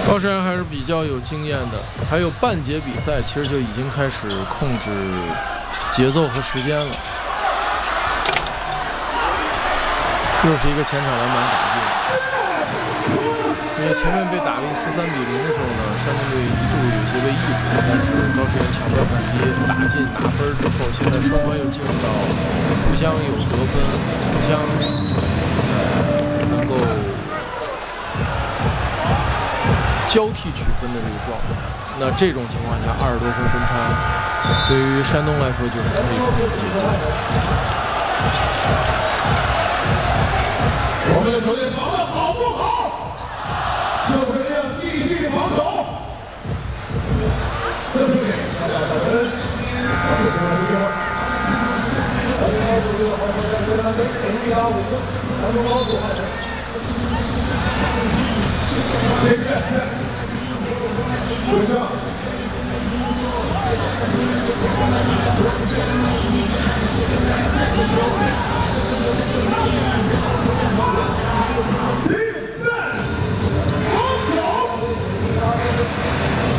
高山还是比较有经验的，还有半节比赛，其实就已经开始控制节奏和时间了。又是一个前场篮板打进，因为前面被打成13-0的时候呢，山东队一度有些被抑制，但是高士元抢断反击打进拿分之后，现在双方又进入到互相有得分，互相能够交替取分的这个状态。那这种情况下，20多分分差，对于山东来说就是可以控制节奏。 我们的球队防的好不好？就是这样继续防守。4分钟，大家小分。我们希望是这个。